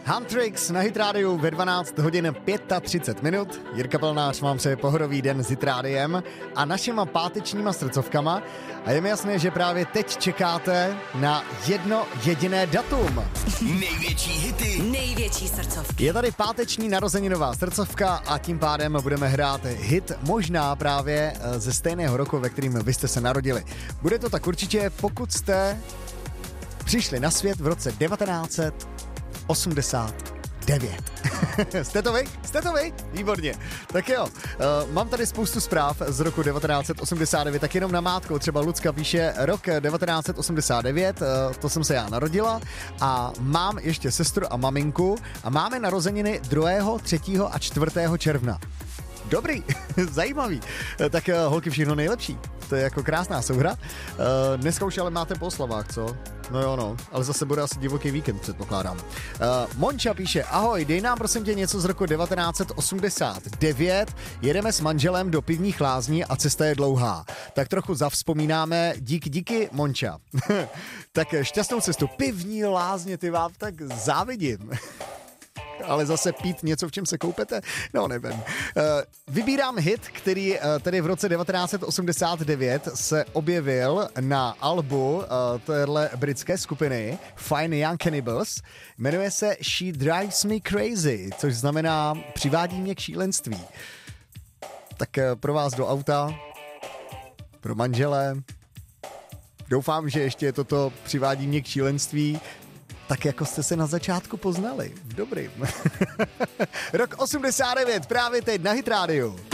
Huntrix na Hit Rádiu ve 12 hodin 35 minut. Jirka Pelnář vám přeje pohodový den s Hit Rádiem a našima pátečníma srdcovkama. A je mi jasné, že právě teď čekáte na jedno jediné datum. Největší hity, největší srdcovky. Je tady páteční narozeninová srdcovka a tím pádem budeme hrát hit možná právě ze stejného roku, ve kterým vy jste se narodili. Bude to tak určitě, pokud jste přišli na svět v roce 1989. Jste to vy? Jste to vy? Výborně. Tak jo, mám tady spoustu zpráv z roku 1989, tak jenom namátkou. Třeba Lucka píše rok 1989, to jsem se já narodila a mám ještě sestru a maminku a máme narozeniny 2., 3. a 4. června. Dobrý, zajímavý. Tak holky, všechno nejlepší. To je jako krásná souhra. Dneska už ale máte po oslavách, co? No jo, no, ale zase bude asi divoký víkend, předpokládám. Monča píše, ahoj, dej nám prosím tě něco z roku 1989, jedeme s manželem do pivních lázní a cesta je dlouhá. Tak trochu zavzpomínáme, díky Monča. Tak šťastnou cestu, pivní lázně, ty vám tak závidím. Ale zase pít něco, v čem se koupete? No, nevím. Vybírám hit, který tedy v roce 1989 se objevil na albu téhle britské skupiny Fine Young Cannibals. Jmenuje se She Drives Me Crazy, což znamená přivádí mě k šílenství. Tak pro vás do auta, pro manžele, doufám, že ještě toto přivádí mě k šílenství tak jako jste se na začátku poznali. Dobrý. Rok 89, právě teď na Hit Rádiu.